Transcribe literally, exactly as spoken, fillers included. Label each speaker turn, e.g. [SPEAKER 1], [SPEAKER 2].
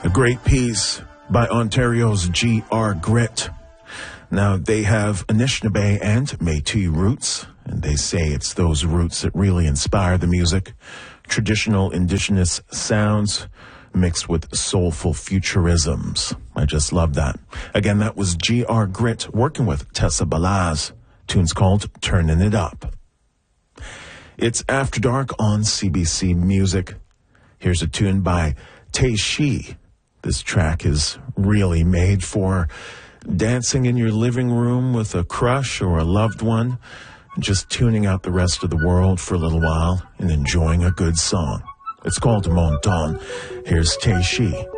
[SPEAKER 1] A great piece by Ontario's G R Grit. Now, they have Anishinaabe and Métis roots, and they say it's those roots that really inspire the music. Traditional indigenous sounds mixed with soulful futurisms. I just love that. Again, that was G R Grit working with Tessa Balaz. Tune's called Turnin' It Up. It's After Dark on C B C Music. Here's a tune by Tay Shi. This track is really made for dancing in your living room with a crush or a loved one, just tuning out the rest of the world for a little while and enjoying a good song. It's called Mon Ton. Here's Tay Shi.